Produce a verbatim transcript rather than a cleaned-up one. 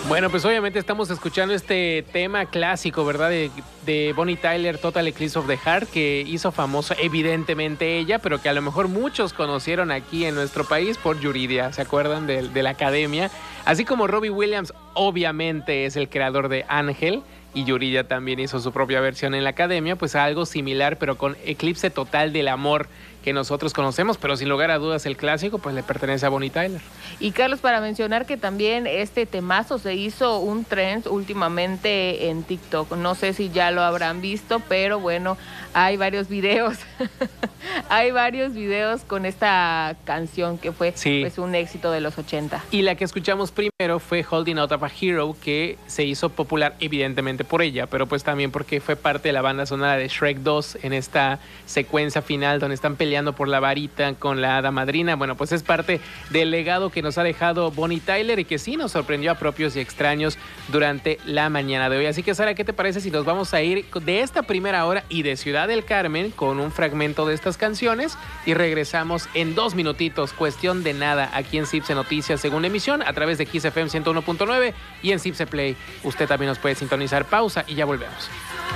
Bueno, pues obviamente estamos escuchando este tema clásico, ¿verdad? De, de Bonnie Tyler, Total Eclipse of the Heart, que hizo famoso evidentemente ella, pero que a lo mejor muchos conocieron aquí en nuestro país por Yuridia, ¿se acuerdan de, de la Academia? Así como Robbie Williams obviamente es el creador de Ángel, y Yuridia también hizo su propia versión en la Academia, pues algo similar, pero con Eclipse Total del Amor, que nosotros conocemos, pero sin lugar a dudas el clásico pues le pertenece a Bonnie Tyler. Y Carlos, para mencionar que también este temazo se hizo un trend últimamente en TikTok, no sé si ya lo habrán visto, pero bueno, hay varios videos, hay varios videos con esta canción que fue sí. pues un éxito de los ochenta. Y la que escuchamos primero fue Holding Out of a Hero, que se hizo popular evidentemente por ella, pero pues también porque fue parte de la banda sonora de Shrek dos en esta secuencia final donde están peleando por la varita con la hada madrina. Bueno, pues es parte del legado que nos ha dejado Bonnie Tyler y que sí nos sorprendió a propios y extraños durante la mañana de hoy. Así que, Sara, ¿qué te parece si nos vamos a ir de esta primera hora y de Ciudad del Carmen con un fragmento de estas canciones y regresamos en dos minutitos, cuestión de nada, aquí en Cipse Noticias, segunda emisión, a través de Kiss F M ciento uno punto nueve y en Cipse Play. Usted también nos puede sintonizar. Pausa y ya volvemos.